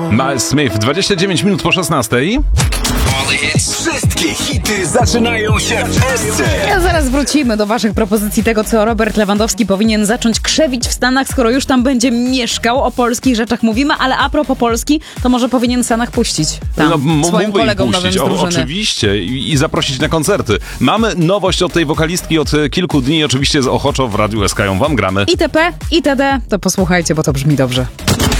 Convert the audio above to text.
Miles Smith, 29 minut po 16. Wszystkie hity zaczynają się w Esce. Zaraz wrócimy do waszych propozycji tego, co Robert Lewandowski powinien zacząć krzewić w Stanach, skoro już tam będzie mieszkał. O polskich rzeczach mówimy, ale a propos Polski, to może powinien w Stanach puścić tam swoim kolegom nowym z drużyny. Oczywiście i zaprosić na koncerty. Mamy nowość od tej wokalistki od kilku dni, oczywiście z ochoczo w Radiu SK ją wam gramy. ITP, ITD, to posłuchajcie, bo to brzmi dobrze.